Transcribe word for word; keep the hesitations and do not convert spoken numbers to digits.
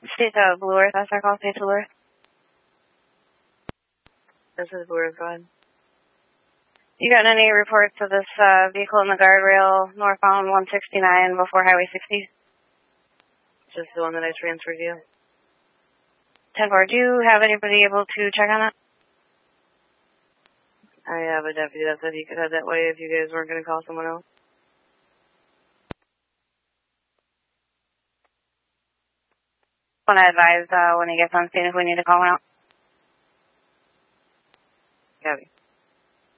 State of Blue Earth, that's our call, State of Blue Earth. This is Blue Earth, go ahead. You got any reports of this uh, vehicle in the guardrail northbound one sixty-nine before Highway sixty? Just the one that I transferred you. ten four, do you have anybody able to check on that? I have a deputy that said he could head that way if you guys weren't going to call someone else. Want to advise uh, when he gets on scene if we need to call him out? Gabby.